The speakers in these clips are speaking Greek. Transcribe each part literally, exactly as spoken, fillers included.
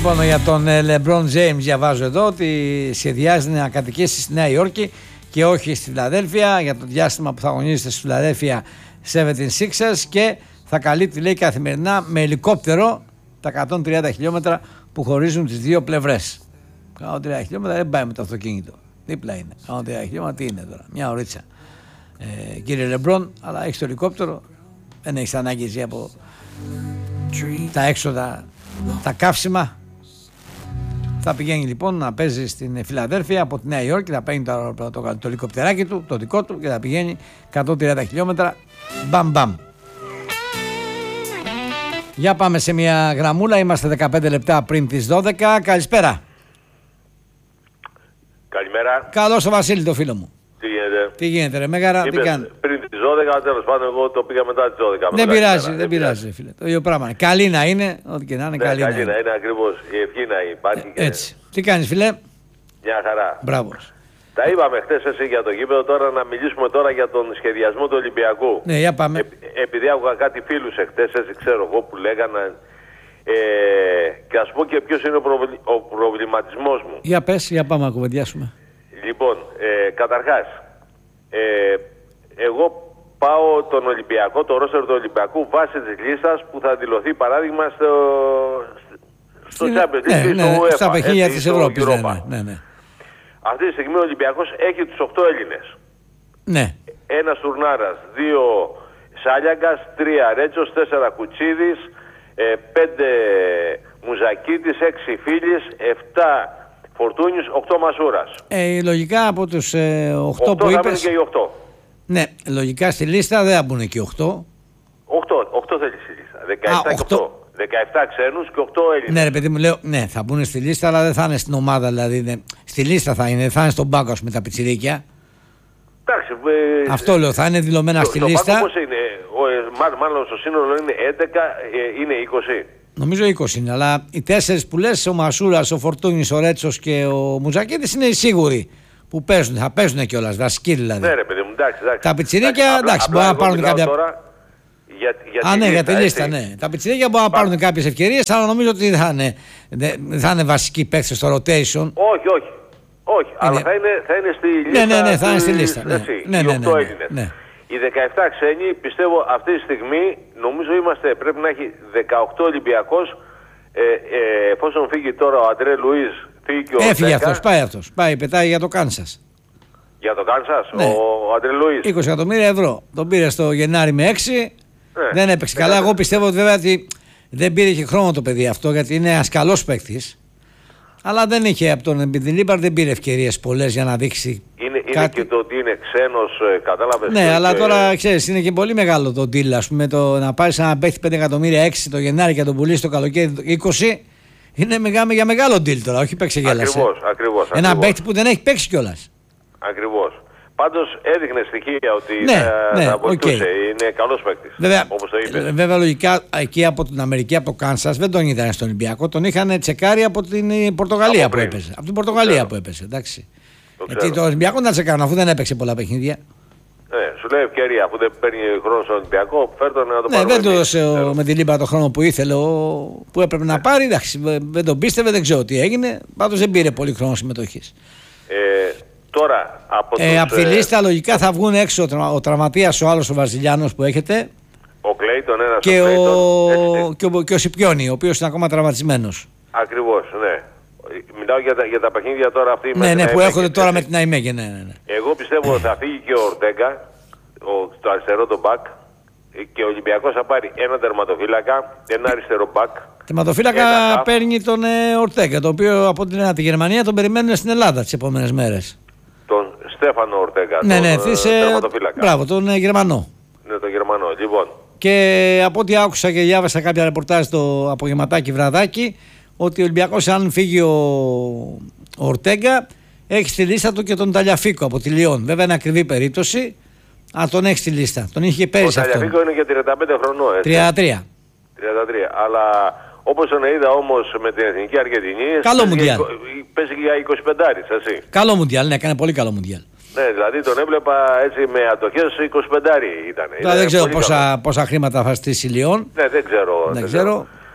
Λοιπόν, για τον LeBron James διαβάζω εδώ ότι σχεδιάζει να κατοικήσει στη Νέα Υόρκη και όχι στη Φιλαδέλφια για το διάστημα που θα αγωνίζεται στη Φιλαδέλφια εβδομήντα έξι ers και θα καλύπτει, λέει, καθημερινά με ελικόπτερο τα εκατόν τριάντα χιλιόμετρα που χωρίζουν τις δύο πλευρές. εκατόν τριάντα χιλιόμετρα δεν πάει με το αυτοκίνητο. Δίπλα είναι. εκατόν τριάντα χιλιόμετρα τι είναι τώρα, μια ωρίτσα. Ε, κύριε LeBron, αλλά έχεις το ελικόπτερο, δεν έχεις ανάγκη εσύ από τα έξοδα, τα καύσιμα. Θα πηγαίνει λοιπόν να παίζει στην Φιλαδέλφια από τη Νέα Υόρκη, θα παίρνει το, το, το, το ελικοπτεράκι του, το δικό του, και θα πηγαίνει εκατόν τριάντα χιλιόμετρα. Μπαμ μπαμ. Για πάμε σε μια γραμμούλα, είμαστε δεκαπέντε λεπτά πριν τις δώδεκα. Καλησπέρα. Καλημέρα. Καλώς ο Βασίλη, το φίλο μου. Τι γίνεται? Τι γίνεται ρε Μέγαρα, τι κάνει? Πριν τις δώδεκα, τέλος πάντων εγώ το πήγα μετά τις δώδεκα. Δεν πειράζει, δεν, δεν πειράζει φίλε. Το ίδιο πράγμα. Καλή να είναι, ό,τι και να είναι, ναι, καλή, καλή να είναι. να είναι ακριβώς, η ευχή να υπάρχει. Ε, και... Έτσι. Τι κάνεις φίλε? Μια χαρά. Μπράβο. Τα είπαμε χτες εσύ για το γήπεδο, τώρα να μιλήσουμε τώρα για τον σχεδιασμό του Ολυμπιακού. Ναι, για πάμε. Ε, επειδή άκουγα κάτι φίλους εχθές, έτσι ξέρω εγώ, που λέγανε, ε, και ας πω και ποιος είναι ο, προβλη... ο προβληματισμός μου. Για πες, για πάμε να κουβεντιάσουμε. Λοιπόν, ε, καταρχάς, ε, εγώ πάω τον Ολυμπιακό, το ρόστερ του Ολυμπιακού βάσει της λίστας που θα δηλωθεί παράδειγμα στο, στο Champions League, ναι, στο ναι, UEFA, στα παιχνίδια της Ευρώπης. Ναι, ναι, ναι, ναι. Αυτή τη στιγμή ο Ολυμπιακός έχει τους οκτώ Έλληνες. Ναι. Ένας Τουρνάρας, δύο Σάλιαγκας, τρία Ρέτσος, τέσσερα Κουτσίδης, ε, πέντε Μουζακίτης, έξι Φίλης, εφτά Φορτούνιος, οκτώ Μασούρας. Ε, λογικά από τους ε, οκτώ που είπες... και οι οκτώ. Ναι, λογικά στη λίστα δεν θα μπουν και οκτώ. οκτώ, οκτώ θέλει στη λίστα. δεκαεπτά Α, και οκτώ. δεκαεπτά ξένους και οκτώ Έλληνες. Ναι ρε παιδί μου, λέω, ναι, θα μπουν στη λίστα, αλλά δεν θα είναι στην ομάδα, δηλαδή. Ναι. Στη λίστα θα είναι, θα είναι στον πάγκο με τα πιτσιρίκια. Εντάξει, ε, αυτό λέω, θα είναι δηλωμένα το, στη το λίστα. Πώς είναι, ο, ε, μάλλον στο σύνολο είναι έντεκα, ε, είναι είκοσι. Νομίζω είκοσι είναι, αλλά οι τέσσερις που λες, ο Μασούρας, ο Φορτούνης, ο Ρέτσος και ο Μουζακίδης είναι οι σίγουροι που παίζουν, θα παίζουν κιόλας, βασικοί δηλαδή. Ναι ρε παιδί μου, εντάξει, εντάξει. Τα πιτσιρίκια, εντάξει, μπορεί να πάρουν κάποια... Τώρα για, για Α, ναι, λίστα, για τη λίστα, έτσι. ναι. Τα πιτσιρίκια μπορούν να πάρουν κάποιες ευκαιρίες, αλλά νομίζω ότι δεν θα είναι, δεν θα είναι βασικοί παίκτες στο rotation. Όχι, όχι. Όχι, είναι... αλλά θα είναι, θα είναι στη λίστα. Ναι, ναι, ναι, θα είναι στη λίστα. Ναι, έτσι, ναι, οι ναι, οκτώ ναι, Έλληνες. ναι. Οι δεκαεπτά ξένοι, πιστεύω αυτή τη στιγμή, νομίζω είμαστε, πρέπει να έχει δεκαοκτώ Ολυμπιακός. Ε, ε, εφόσον φύγει τώρα ο Αντρέ Λουίς, φύγει και ο Έφυγε δέκα. αυτός, πάει αυτός. Πάει, πετάει για το Κάνσας. Για το Κάνσας, ναι. ο, ο Αντρέ Λουίς. είκοσι εκατομμύρια ευρώ. Τον πήρε στο Γενάρη με έξι. Ναι. Δεν έπαιξε καλά. Εγώ πιστεύω ότι βέβαια ότι δεν πήρε και χρόνο το παιδί αυτό, γιατί είναι ένας καλός παίκτης. Αλλά δεν είχε από τον Εμπιδηλίμπαρ, δεν πήρε ευκαιρίες πολλές για να δείξει. Είναι, είναι κάτι. και το ότι είναι ξένος, κατάλαβες. Ναι, και... αλλά τώρα ξέρεις, είναι και πολύ μεγάλο το deal. Ας πούμε, το να πάρεις ένα παίκτη πέντε εκατομμύρια έξι το Γενάρη και να τον πουλήσεις το καλοκαίρι είκοσι. Είναι μεγά, για μεγάλο deal τώρα, όχι παίξει γέλασε. Ακριβώς, ακριβώς. Ένα ακριβώς. παίκτη που δεν έχει παίξει κιόλας. Ακριβώς. Πάντως έδειχνε στοιχεία ότι ναι, θα, ναι, θα βοηθούσε. Okay. Είναι καλός παίκτης. Βέβαια, όπως το είπες. βέβαια, λογικά εκεί από την Αμερική, από το Κάνσας, δεν τον είδαν στον Ολυμπιακό. Τον είχαν τσεκάρει από την Πορτογαλία που έπαιζε. Από την Πορτογαλία που έπαιζε. Εντάξει. Το γιατί το Ολυμπιακό να τσεκάρουν αφού δεν έπαιξε πολλά παιχνίδια. Ναι, σου λέει ευκαιρία αφού δεν παίρνει χρόνο στον Ολυμπιακό, φέρτον να το πάρει. Ναι, δεν του έδωσε με την Λίμπα το χρόνο που ήθελε, ο, που έπρεπε να πάρει. Εντάξει, δεν τον πίστευε, δεν ξέρω τι έγινε. Πάντως δεν πήρε πολύ χρόνο συμμετοχής. Ε, τώρα από, ε, τους, από τη λίστα ε, λογικά θα βγουν έξω ο, ο τραυματίας, ο άλλος ο Βραζιλιάνος που έχετε. Ο Κλέιτον, ένας και, ο, ο, και, ο, και ο Σιπιόνι, ο οποίος είναι ακόμα τραυματισμένος. Ακριβώς, ναι. Μιλάω για τα, για τα παιχνίδια τώρα αυτή. Ναι, με ναι, την που έρχονται και τώρα με την Αϊμέγε, ναι, ναι, ναι. Εγώ πιστεύω ότι θα φύγει και ο Ορτέγκα, το αριστερό το μπακ, και ο Ολυμπιακός θα πάρει ένα τερματοφύλακα, ένα αριστερό μπακ. Τερματοφύλακα παίρνει τον ε, Ορτέγκα, το οποίο από την, τη Γερμανία τον περιμένουν στην Ελλάδα τις επόμενες μέρες. Τον Στέφανο Ορτέγκα, ναι, τον ναι, ε, της, τερματοφύλακα. Μπράβο, τον ε, Γερμανό. Ναι, τον Γερμανό, λοιπόν. Και από ό,τι άκουσα και διάβασα κάποια ρεπορτάζ το απογευματάκι βραδάκι, ότι ο Ολυμπιακός, αν φύγει ο, ο Ορτέγκα, έχει στη λίστα του και τον Ταλιαφίκο από τη Λιόν. Βέβαια είναι ακριβή περίπτωση, αλλά τον έχει στη λίστα. Τον είχε πέρυσι αυτό. Ο Ταλιαφίκο είναι και τριάντα πέντε χρονών. Έτσι. τριάντα τρία. τριάντα τρία. Αλλά όπως τον είδα όμως με την Εθνική Αργεντινή, καλό μουντιάλ. Παίζει και για είκοσι πέντε, έτσι. Καλό μουντιάλ, ναι, έκανε πολύ καλό μουντιάλ. Ναι, δηλαδή τον έβλεπα έτσι με αντοχές είκοσι πέντε ήταν. Τώρα δεν ξέρω πόσα, πόσα χρήματα θα στήσει η Λιόν. Ναι, δεν ξέρω. Δεν, δεν ξέρω. Μπορεί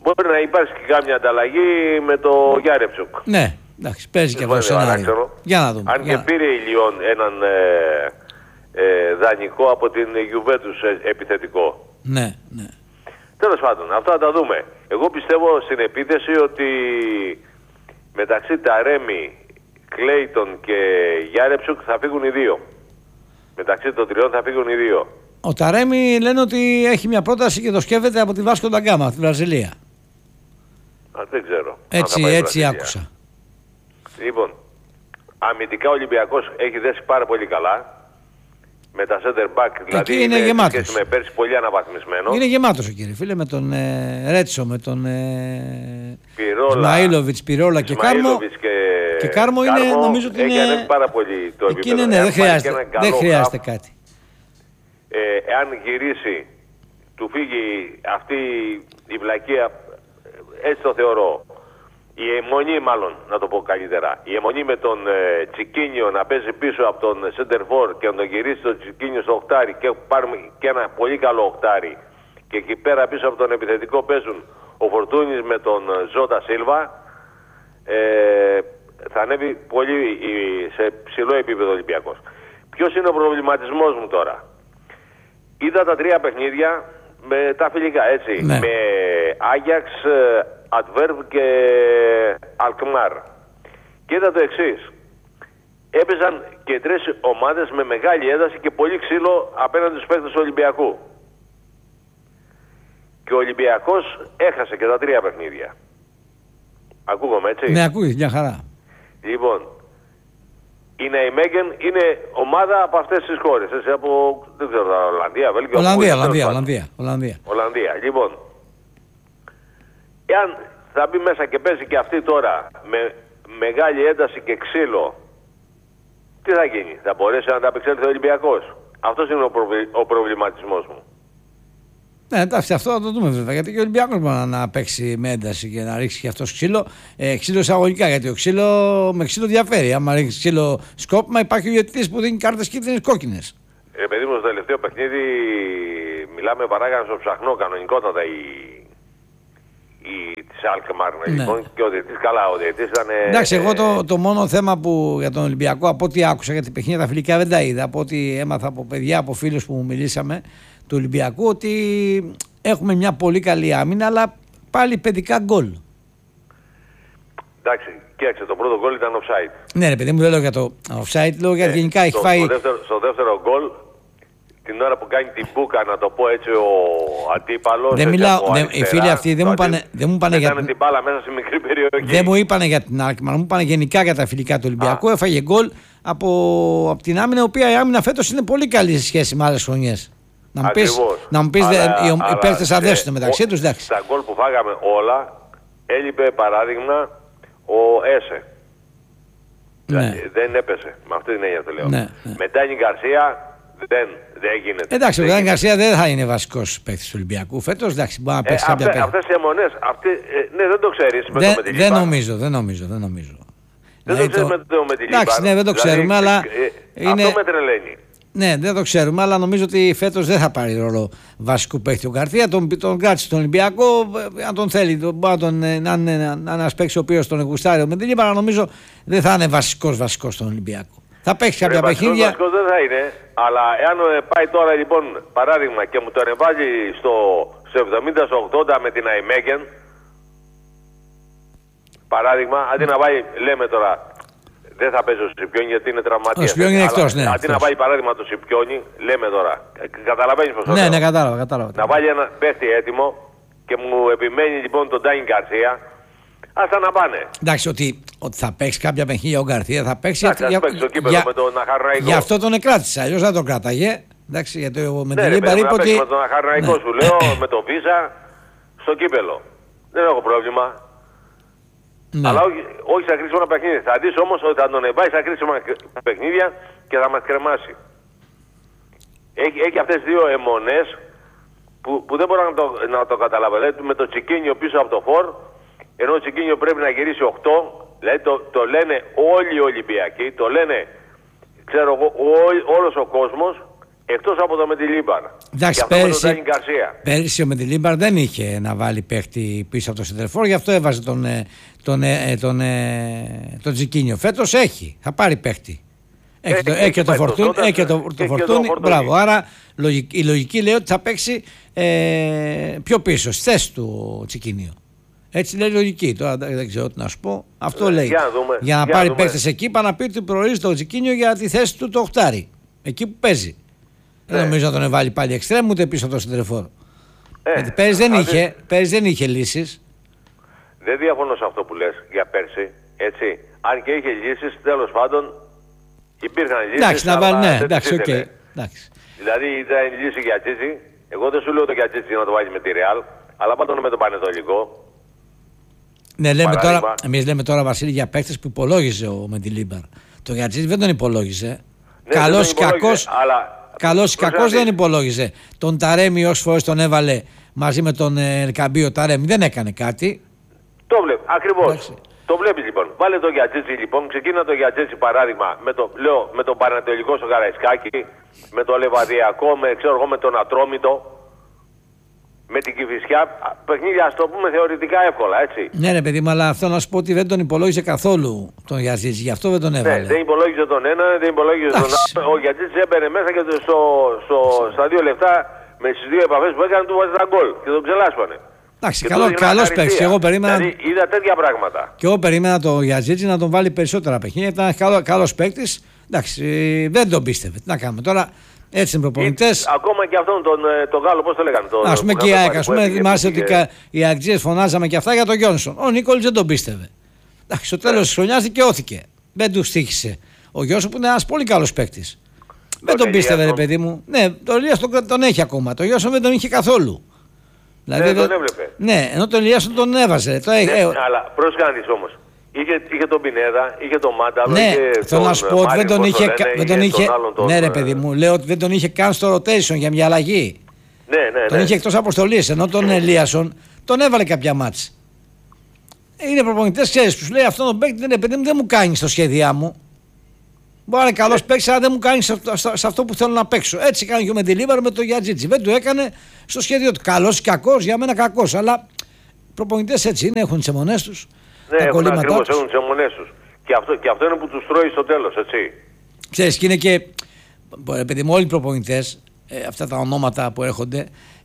μπορεί να υπάρξει και κάμια ανταλλαγή με το Γιάρεμτσουκ. Ναι, εντάξει, παίζει και αυτό το σενάριο. Για να δούμε. Αν και πήρε η Λιόν έναν ε, ε, δανεικό από την Γιουβέντους ε, επιθετικό. Ναι, ναι. Τέλος πάντων, αυτά θα τα δούμε. Εγώ πιστεύω στην επίθεση ότι μεταξύ Ταρέμι, Κλέιτον και Γιάρεμτσουκ θα φύγουν οι δύο. Μεταξύ των τριών θα φύγουν οι δύο. Ο Ταρέμι λένε ότι έχει μια πρόταση και το σκέφτεται από τη Βάσκο ντα Γκάμα, από τη Βραζιλία. Α, δεν ξέρω. Έτσι, έτσι άκουσα. Λοιπόν, αμυντικά ο Ολυμπιακός έχει δέσει πάρα πολύ καλά. Με τα center back, δηλαδή εκεί είναι γεμάτος. Με πέρσι πολύ αναβαθμισμένο. Είναι γεμάτος ο κύριε φίλε, με τον ε, Ρέτσο, με τον ε, Ισμαήλοβιτς, Πυρόλα και Κάρμο. Και, και Κάρμο είναι, Κάρμο νομίζω ότι είναι... Έχει ανέβει πάρα πολύ το επίπεδο. Είναι, ναι, δεν χρειάζεται, δεν χρειάζεται κάτι. Ε, εάν γυρίσει, του φύγει αυτή η βλακεία, έτσι το θεωρώ. Η αιμονή, μάλλον να το πω καλύτερα, η αιμονή με τον ε, Τσικίνιο να παίζει πίσω από τον Σεντερφόρ και να τον γυρίσει τον Τσικίνιο στο οχτάρι και πάρουμε και ένα πολύ καλό οχτάρι και εκεί πέρα πίσω από τον επιθετικό παίζουν ο Φορτούνης με τον Ζώτα Σίλβα, ε, θα ανέβει πολύ σε ψηλό επίπεδο Ολυμπιακός. Ποιος είναι ο προβληματισμός μου τώρα? Είδα τα τρία παιχνίδια με τα φιλικά, έτσι, ναι. Με Άγιαξ, Αντβέρβ και Αλκμάρ. Και είδα το εξής. Έπαιζαν και τρεις ομάδες με μεγάλη ένταση και πολύ ξύλο απέναντι στους παίκτες του Ολυμπιακού. Και ο Ολυμπιακός έχασε και τα τρία παιχνίδια. Ακούγομαι, έτσι? Ναι, ακούγεται, μια χαρά. Λοιπόν, η Ναϊμέγεν είναι ομάδα από αυτές τις χώρες. Έτσι, από, δεν ξέρω, Ολλανδία, Βέλγιο. Ολλανδία, Ολλανδία, Ολλανδία, Ολλανδία. Ολλανδία. Λοιπόν, εάν θα μπει μέσα και παίζει και αυτή τώρα με μεγάλη ένταση και ξύλο, τι θα γίνει? Θα μπορέσει να ανταπεξέλθει ο Ολυμπιακός? Αυτός είναι ο, προβλη... ο προβληματισμός μου. Ναι, εντάξει, αυτό θα το δούμε βέβαια. Γιατί και ο Ολυμπιακός μπορεί να παίξει με ένταση και να ρίξει και αυτό ξύλο. Ε, ξύλο εισαγωγικά, γιατί ο ξύλο με ξύλο διαφέρει. Άμα ρίξει ξύλο σκόπιμα, υπάρχει ο διαιτητής που δίνει κάρτες κίτρινες κόκκινες. Ε, παιδί μου, στο τελευταίο παιχνίδι μιλάμε παράγανε στο ψαχνό κανονικότατα η. Της Αλκμάρ, ναι. Λοιπόν, και ο διαιτητής, καλά, ο διαιτητής ήταν... Εντάξει, εγώ το, το μόνο θέμα που για τον Ολυμπιακό, από ό,τι άκουσα, γιατί παιχνίδια τα φιλικά δεν τα είδα, από ό,τι έμαθα από παιδιά, από φίλους που μου μιλήσαμε του Ολυμπιακού, ότι έχουμε μια πολύ καλή άμυνα, αλλά πάλι παιδικά γκολ. Εντάξει, κοίταξε, το πρώτο γκολ ήταν offside. Ναι, ρε παιδί μου, δεν λέω για το offside, λέω για ε, γενικά έχει στο, φάει... Στο δεύτερο, στο δεύτερο γκολ, την ώρα που κάνει την μπούκα, να το πω έτσι, ο αντίπαλος. Δεν μιλάω, δεν, οι φίλοι αυτοί δεν μου πάνε, δεν μου πάνε για την... την μπάλα μέσα σε μικρή περιοχή. Δεν μου είπανε για την Αλκμάρ, μου είπανε γενικά για τα φιλικά του Ολυμπιακού. Α. Έφαγε γκολ από, από την άμυνα, η οποία η άμυνα φέτος είναι πολύ καλή σε σχέση με άλλες χρονιές. Να μου πεις, να μου πεις αλλά, δε, οι, οι παίκτες αδέσουν μεταξύ τους, εντάξει. Στα γκολ που φάγαμε όλα, έλειπε παράδειγμα ο Έσε. Ναι. Δηλαδή, δεν έπεσε, με αυτή την έννοια το λέω. Ναι, ναι. Μετά η Γκαρσία. Δεν, δεν γίνεται. Εντάξει, ο Ντάνι Γκαρσία δεν θα είναι βασικός παίκτης του Ολυμπιακού φέτος. Εντάξει, μπορεί να παίξει ε, κάποια παίκτης. Αυτές οι αιμονές, αυτοί, ε, ναι, δεν το ξέρεις με δεν, το με τη Δεν νομίζω, δεν νομίζω, δεν νομίζω. Δεν δηλαδή, το ξέρεις το... με το με τη Λίμπα. Εντάξει, ναι, δεν το ξέρουμε, δηλαδή, αλλά... Ε, είναι... Αυτό με τρελαίνει. Ναι, δεν το ξέρουμε, αλλά νομίζω ότι φέτος δεν θα πάρει ρόλο βασικού παίκτη ο Γκαρσία. Τον, τον κράτησε στον Ολυμπιακό, αν τον θέλει, τον, μπορεί να είναι ένας παίκτης ο οποίος τον γουστάρει με τη Λίμπα, αλλά νομίζω δεν θα είναι βασικός βασικός στον Ολυμπιακό. Θα παίξει κάποια παιχνίδια. Βασικός δεν θα είναι, αλλά εάν πάει τώρα λοιπόν παράδειγμα και μου το ανεβάζει στο, στο εβδομήντα ογδόντα με την Αϊμέγεν, παράδειγμα, αντί να πάει, λέμε τώρα, δεν θα παίζει ο Σιπιόνι γιατί είναι τραυματίας. Ο Σιπιόνι είναι εκτός, ναι. Αντί εκτός. να πάει παράδειγμα το Σιπιόνι, λέμε τώρα, καταλαβαίνεις πως το ναι, λέω. Ναι, κατάλαβα, κατάλαβα. Να βάλει ένα παίχτη έτοιμο και μου επιμένει λοιπόν τον Ντάνι Γκαρσία. Άστα να πάνε. Εντάξει, ότι, ότι θα παίξει κάποια παιχνίδια ο Γκαρσία, θα παίξει. Εντάξει, για, παίξει το κύπελο για, με τον Αχαρναϊκό. Γι' αυτό τον εκράτησε, αλλιώς δεν τον κράταγε. Εντάξει, γιατί με ναι, την Λίμπα είπε ότι. Με τον Αχαρναϊκό ναι. Σου λέω, με τον Βίζα, στο κύπελο. Δεν έχω πρόβλημα. Ναι. Αλλά όχι, όχι στα κρίσιμα παιχνίδια. Θα δεις όμως ότι θα τον πάει στα κρίσιμα παιχνίδια και θα μας κρεμάσει. Έχει, έχει αυτές τις δύο αιμονές που, που δεν μπορώ να το, να το καταλάβω. Δηλαδή με το Τσικίνιο πίσω από το φορ. Ενώ ο Τσικίνιο πρέπει να γυρίσει οκτώ, δηλαδή το, το λένε όλοι οι Ολυμπιακοί, το λένε, ξέρω εγώ, ό, όλος ο κόσμος, εκτός από το με τη Λίμπαν. Εντάξει, και αυτό πέρυσι, με τον Τάνι Γκαρσία. πέρυσι ο Μεντιλίμπαρ δεν είχε να βάλει παίχτη πίσω από το σεντερφόρ, γι' αυτό έβαζε τον, τον, τον, τον, τον Τζικίνιο. Φέτος έχει, θα πάρει παίχτη. Έχει, έχει, το, έχει και το Φορτούνι, έχει και το, το Φορτούνι, μπράβο. Άρα η λογική λέει ότι θα παίξει ε, πιο πίσω, στη θέση του ο Τσικίνιο. Έτσι λέει η λογική. Τώρα δεν ξέρω τι να σου πω. Αυτό ε, λέει. Για να, δούμε, για να για πάρει δούμε. παίχτες εκεί, πάει να πει ότι προορίζει το Τσικίνιο για τη θέση του το οχτάρι. Εκεί που παίζει. Ναι. Δεν νομίζω να τον βάλει πάλι εξτρέμ ούτε πίσω από το σεντερφόρ. Ε, Γιατί πέρυσι δεν, είχε, δεν είχε λύσεις. Δεν διαφωνώ σε αυτό που λες για πέρσι. Έτσι. Αν και είχε λύσεις, τέλος πάντων υπήρχαν λύσεις. Εντάξει, να βάλει, ναι, εντάξει, οκ. Okay. Δηλαδή ήταν λύση για Τζίτζι. Εγώ δεν σου λέω το για Τζίτζι να το βάλει με τη Ρεάλ, αλλά πάντων με το Πανετολικό. Ναι, λέμε τώρα, εμείς λέμε τώρα, Βασίλη, για παίκτες που υπολόγιζε ο Μεντιλίμπαρ. Το Γιατζίδη δεν τον υπολόγιζε. Ναι, καλός ή κακός, αλλά... καλός ή κακός δεν υπολόγιζε. Τον Ταρέμι όσες φορές τον έβαλε μαζί με τον Ελκαμπή, Ταρέμι δεν έκανε κάτι. Το βλέπει, ακριβώς. Το βλέπει λοιπόν. Βάλε το Γιατζίδη λοιπόν, ξεκίνα το Γιατζίδη παράδειγμα με, το, λέω, με τον Πανετολικό στο Καραϊσκάκι, με το Λεβαδιακό, με, ξέρω εγώ, με τον Ατρόμητο. Με την Κηφισιά, παιχνίδια, ας το πούμε, θεωρητικά εύκολα, έτσι. Ναι, ρε παιδί μου, αλλά αυτό να σου πω ότι δεν τον υπολόγιζε καθόλου τον Γιατζίτζη, γι' αυτό δεν τον έβαλε. Ναι, δεν υπολόγιζε τον ένα, δεν υπολόγιζε τον άλλο. Ο Γιατζίτζη έμπαινε μέσα και στο, στο, στα δύο λεπτά, με τις δύο επαφές που έκανε, του βάζει ένα γκολ και τον ξελάσπανε. Εντάξει, καλό, καλός παίκτης. Εγώ περίμενα. Δηλαδή, είδα τέτοια πράγματα. Και εγώ περίμενα τον Γιατζίτζη να τον βάλει περισσότερα παιχνίδια. Ήταν καλό, καλός παίκτης. Εντάξει, δεν τον πίστευε. Τι να κάνουμε τώρα. Έτσι είναι προπονητές. Ακόμα και αυτόν τον, τον Γάλλο, πώς το λέγανε. Α πούμε και η ΑΕΚ, α πούμε, θυμάσαι ότι οι Αιγτζίες φωνάζαμε και αυτά για τον Γιόνσον. Ο Νίκολης δεν τον πίστευε. Εντάξει, στο τέλος της χρονιάς δικαιώθηκε. Δεν του στοίχησε. Ο Γιόνσον που είναι ένας πολύ καλός παίκτης. Δεν τον πίστευε, ρε παιδί μου. Ναι, τον Ελίας τον, τον έχει ακόμα. Τον Γιόνσον δεν τον είχε καθόλου. Δηλαδή, δεν τον έβλεπε. Ναι, ενώ τον Ελίας τον έβαζε. Το ναι, ε, αλλά προσκάνεις όμως. Είχε, είχε τον Πινέδα, είχε τον Μάνταλο, ναι, είχε θέλω να σου πω ότι δεν τον είχε, λένε, δεν τον είχε, τον ναι ρε παιδί μου, λέω ότι δεν τον είχε καν στο rotation για μια αλλαγή. Ναι, ναι, τον ναι. είχε εκτός αποστολής, ενώ τον Ελίασον τον έβαλε κάποια μάτς. Είναι προπονητές, ξέρεις, που σου λέει αυτόν τον παίκτη δεν, παιδί μου, δεν μου κάνει στο σχέδιά μου. Μπορεί να είναι καλός παίκτης, αλλά δεν μου κάνει σε, σε, σε αυτό που θέλω να παίξω. Έτσι κάνει και ο Μεντιλίμπαρ με το Γιατζίτζι. Δεν του έκανε στο σχέδιο του. Καλός ή κακός, για μένα κακός. Αλλά προπονητές έτσι είναι, έχουν τις αιμονές τους. Ναι, έχουν ακριβώς, έχουν τις αιμονές τους. Και αυτό, και αυτό είναι που τους τρώει στο τέλος, έτσι. Ξέρεις, και είναι και, επειδή με όλοι οι προπονητές, ε, αυτά τα ονόματα που έρχονται,